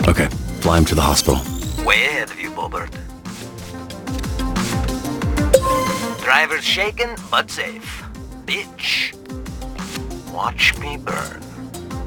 Okay, fly him to the hospital. Way ahead of you, Bobert. Driver's shaken, but safe. Bitch. Watch me burn.